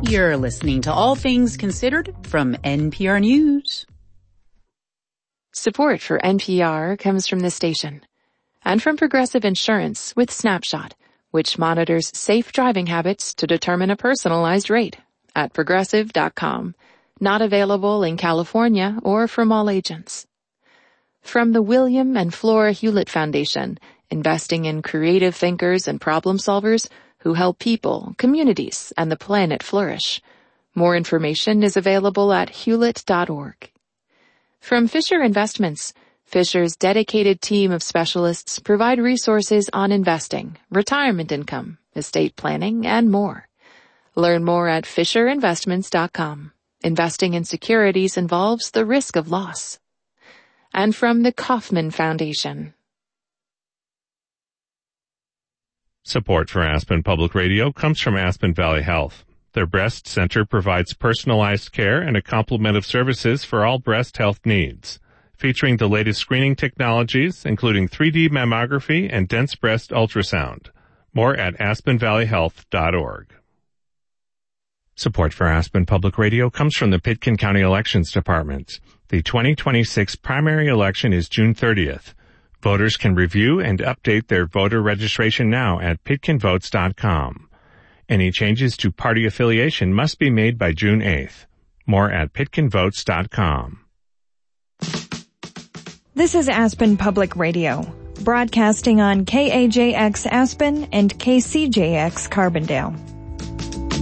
You're listening to All Things Considered from NPR News. Support for NPR comes from this station and from Progressive Insurance with Snapshot, which monitors safe driving habits to determine a personalized rate at Progressive.com. Not available in California or from all agents. From the William and Flora Hewlett Foundation, investing in creative thinkers and problem solvers who help people, communities, and the planet flourish. More information is available at hewlett.org. From Fisher Investments, Fisher's dedicated team of specialists provide resources on investing, retirement income, estate planning, and more. Learn more at FisherInvestments.com. Investing in securities involves the risk of loss. And from the Kauffman Foundation. Support for Aspen Public Radio comes from Aspen Valley Health. Their breast center provides personalized care and a complement of services for all breast health needs, featuring the latest screening technologies, including 3D mammography and dense breast ultrasound. More at aspenvalleyhealth.org. Support for Aspen Public Radio comes from the Pitkin County Elections Department. The 2026 primary election is June 30th. Voters can review and update their voter registration now at pitkinvotes.com. Any changes to party affiliation must be made by June 8th. More at pitkinvotes.com. This is Aspen Public Radio, broadcasting on KAJX Aspen and KCJX Carbondale.